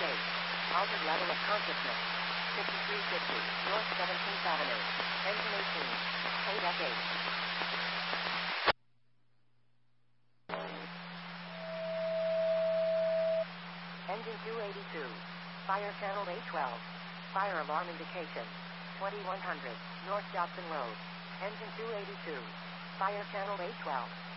gauge. Altered level of consciousness. 5350 North 17th Avenue. Engine 18. 8F8. Engine 282. Fire channel A12. Fire alarm indication. 2100 North Johnson Road. Engine 282. Fire channel A12.